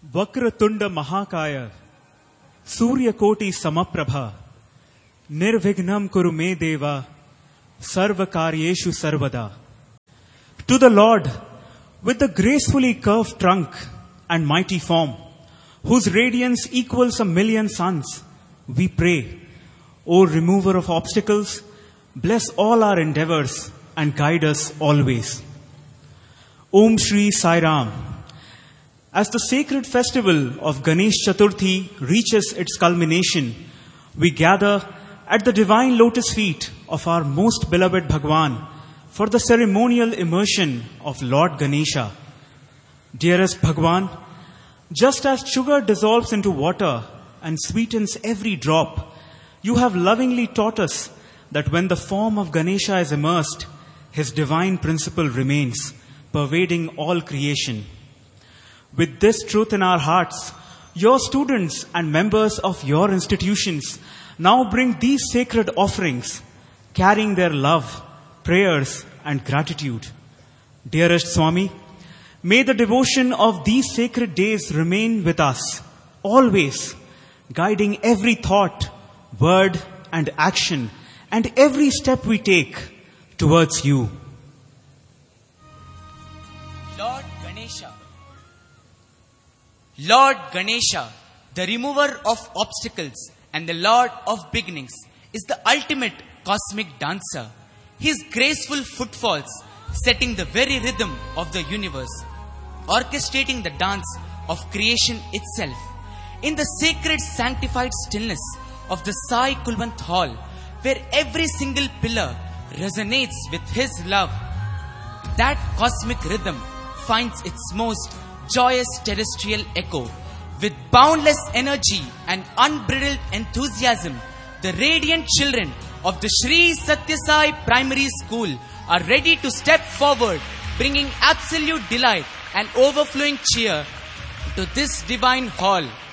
Vakratunda Mahakaya, Surya Koti Samaprabha, Nirvignam Kurume Deva, Sarva Karyeshu Sarvada. To the Lord, with the gracefully curved trunk and mighty form, whose radiance equals 1,000,000 suns, we pray, O remover of obstacles, bless all our endeavors and guide us always. Om Shri Sai Ram. As the sacred festival of Ganesh Chaturthi reaches its culmination, we gather at the divine lotus feet of our most beloved Bhagwan for the ceremonial immersion of Lord Ganesha. Dearest Bhagwan, just as sugar dissolves into water and sweetens every drop, you have lovingly taught us that when the form of Ganesha is immersed, his divine principle remains, pervading all creation. With this truth in our hearts, your students and members of your institutions now bring these sacred offerings, carrying their love, prayers, and gratitude. Dearest Swami, may the devotion of these sacred days remain with us, always, guiding every thought, word, and action, and every step we take towards you. Lord Ganesha. Lord Ganesha, the remover of obstacles and the Lord of beginnings, is the ultimate cosmic dancer. His graceful footfalls setting the very rhythm of the universe, orchestrating the dance of creation itself. In the sacred sanctified stillness of the Sai Kulwant Hall, where every single pillar resonates with his love, that cosmic rhythm finds its most joyous terrestrial echo. With boundless energy and unbridled enthusiasm, the radiant children of the Sri Satya Sai Primary School are ready to step forward, bringing absolute delight and overflowing cheer to this divine hall.